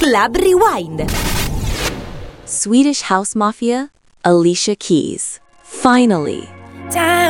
Club Rewind. Swedish House Mafia, Alicia Keys. Finally.